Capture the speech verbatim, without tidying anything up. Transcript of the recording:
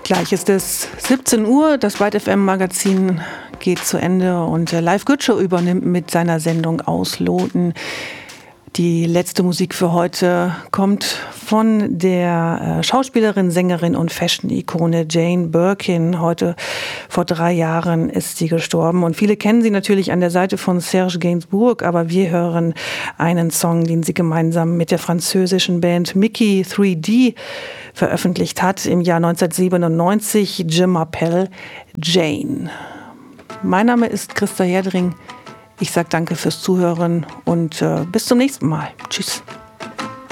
Gleich ist es siebzehn Uhr, das Byte F M Magazin geht zu Ende und Live Good Show übernimmt mit seiner Sendung Ausloten. Die letzte Musik für heute kommt von der Schauspielerin, Sängerin und Fashion-Ikone Jane Birkin. Heute vor drei Jahren ist sie gestorben und viele kennen sie natürlich an der Seite von Serge Gainsbourg, aber wir hören einen Song, den sie gemeinsam mit der französischen Band Mickey drei D veröffentlicht hat im Jahr neunzehnhundertsiebenundneunzig, Je m'appelle Jane. Mein Name ist Christa Herdring. Ich sage danke fürs Zuhören und äh, bis zum nächsten Mal. Tschüss.